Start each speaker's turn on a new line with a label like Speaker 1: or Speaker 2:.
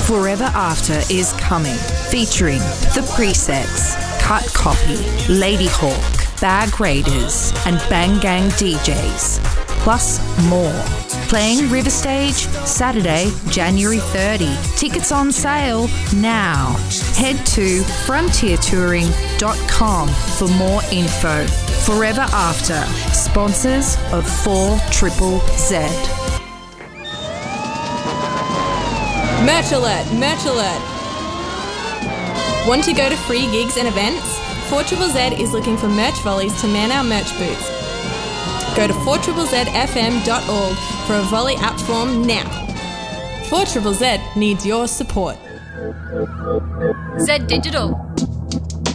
Speaker 1: Forever After is coming, featuring The Presets, Cut Copy, Lady Hawk, Bag Raiders, and Bang Gang DJs, plus more. Playing River Stage, Saturday, January 30. Tickets on sale now. Head to frontiertouring.com for more info. Forever After, sponsors of 4ZZZ.
Speaker 2: Merch alert! Want to go to free gigs and events? 4ZZZ is looking for merch volleys to man our merch booths. Go to 4ZZZFM.org for a volley app form now. 4ZZZ needs your support.
Speaker 3: Z Digital.